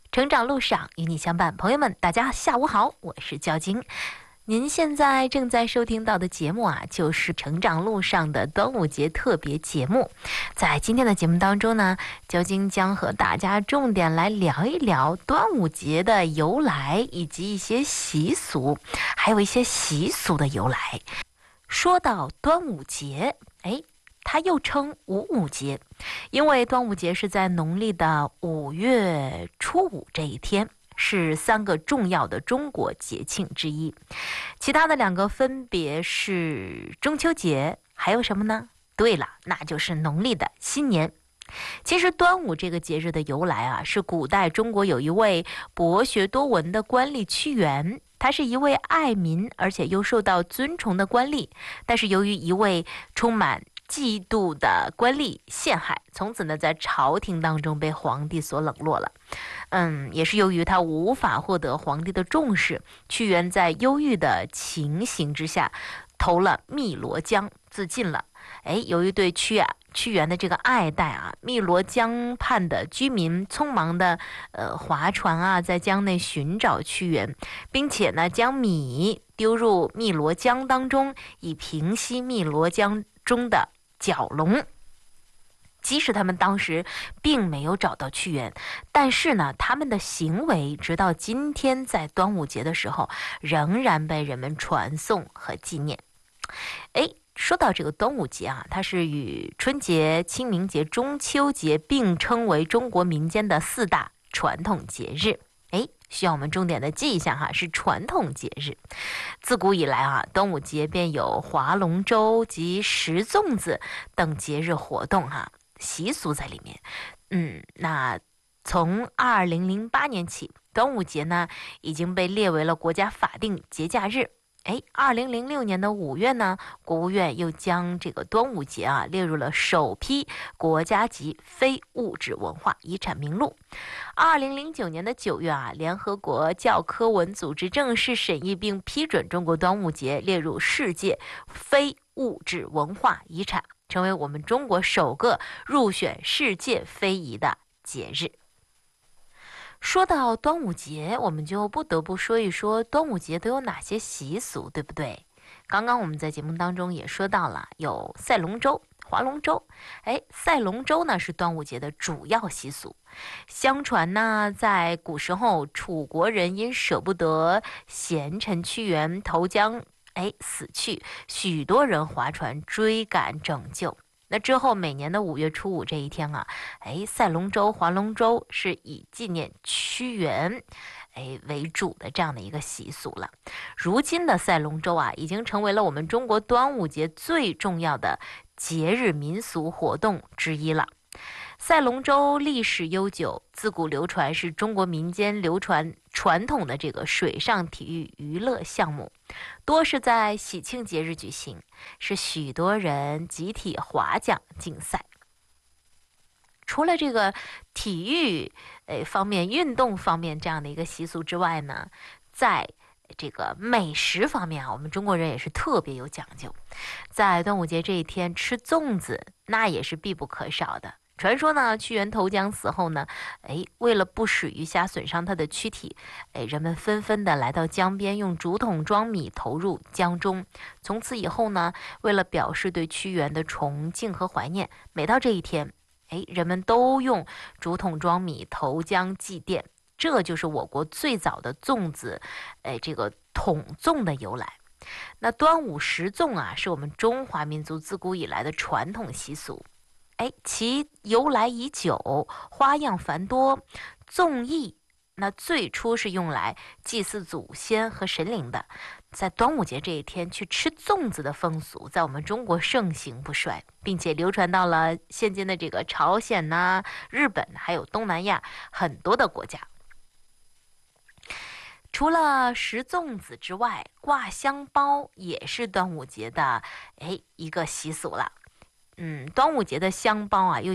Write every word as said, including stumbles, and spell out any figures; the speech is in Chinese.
成长路上与你相伴，朋友们，大家下午好，我是焦晶。您现在正在收听到的节目啊，就是成长路上的端午节特别节目。在今天的节目当中呢，焦晶将和大家重点来聊一聊端午节的由来，以及一些习俗，还有一些习俗的由来。说到端午节，哎，它又称五五节，因为端午节是在农历的五月初五这一天，是三个重要的中国节庆之一。其他的两个分别是中秋节，还有什么呢？对了，那就是农历的新年。其实端午这个节日的由来啊，是古代中国有一位博学多闻的官吏屈原，他是一位爱民而且又受到尊崇的官吏，但是由于一位充满嫉妒的官吏陷害，从此呢在朝廷当中被皇帝所冷落了。嗯，也是由于他无法获得皇帝的重视，屈原在忧郁的情形之下投了汨罗江自尽了。哎，由于对屈啊屈原的这个爱戴啊，汨罗江畔的居民匆忙的呃划船啊，在江内寻找屈原，并且呢将米丢入汨罗江当中，以平息汨罗江中的蛟龙。即使他们当时并没有找到屈原，但是呢，他们的行为直到今天在端午节的时候，仍然被人们传颂和纪念。哎，说到这个端午节啊，它是与春节、清明节、中秋节并称为中国民间的四大传统节日。哎，需要我们重点的记一下哈，是传统节日。自古以来啊，端午节便有划龙舟及食粽子等节日活动哈，习俗在里面。嗯，那从二零零八年起，端午节呢已经被列为了国家法定节假日。哎，二零零六年的五月呢，国务院又将这个端午节啊列入了首批国家级非物质文化遗产名录。二零零九年的九月啊，联合国教科文组织正式审议并批准中国端午节列入世界非物质文化遗产，成为我们中国首个入选世界非遗的节日。说到端午节，我们就不得不说一说端午节都有哪些习俗，对不对？刚刚我们在节目当中也说到了，有赛龙舟、划龙舟。哎，赛龙舟呢是端午节的主要习俗。相传呢，在古时候，楚国人因舍不得贤臣屈原投江，哎死去，许多人划船追赶拯救。那之后每年的五月初五这一天啊，哎，赛龙舟、划龙舟是以纪念屈原哎为主的这样的一个习俗了。如今的赛龙舟啊，已经成为了我们中国端午节最重要的节日民俗活动之一了。赛龙舟历史悠久，自古流传，是中国民间流传传统的这个水上体育娱乐项目，多是在喜庆节日举行，是许多人集体划桨竞赛。除了这个体育呃方面、运动方面这样的一个习俗之外呢，在这个美食方面啊，我们中国人也是特别有讲究。在端午节这一天吃粽子，那也是必不可少的。传说呢，屈原投江死后呢，哎，为了不使鱼虾损伤他的躯体，哎，人们纷纷的来到江边，用竹筒装米投入江中。从此以后呢，为了表示对屈原的崇敬和怀念，每到这一天，哎，人们都用竹筒装米投江祭奠。这就是我国最早的粽子，哎，这个筒粽的由来。那端午食粽啊，是我们中华民族自古以来的传统习俗。哎，其由来已久，花样繁多。粽艺那最初是用来祭祀祖先和神灵的，在端午节这一天去吃粽子的风俗，在我们中国盛行不衰，并且流传到了现今的这个朝鲜呐、啊、日本，还有东南亚很多的国家。除了食粽子之外，挂香包也是端午节的哎一个习俗了。嗯，端午节的香包啊，又